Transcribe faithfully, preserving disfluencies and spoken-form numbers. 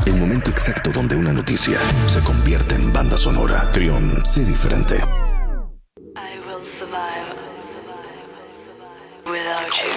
El momento exacto donde una noticia se convierte en banda sonora. Trión, sé diferente. I will survive without you.